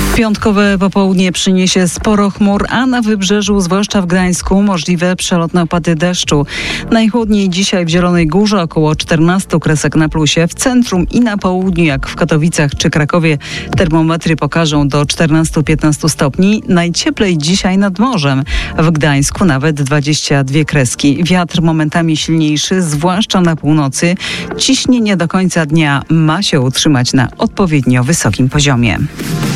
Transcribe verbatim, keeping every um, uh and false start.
Piątkowe popołudnie przyniesie sporo chmur, a na wybrzeżu, zwłaszcza w Gdańsku, możliwe przelotne opady deszczu. Najchłodniej dzisiaj w Zielonej Górze, około czternaście kresek na plusie. W centrum i na południu, jak w Katowicach czy Krakowie, termometry pokażą do czternaście do piętnastu stopni. Najcieplej dzisiaj nad morzem. W Gdańsku nawet dwadzieścia dwie kreski. Wiatr momentami silniejszy, zwłaszcza na północy. Ciśnienie do końca dnia ma się utrzymać na odpowiednio wysokim poziomie.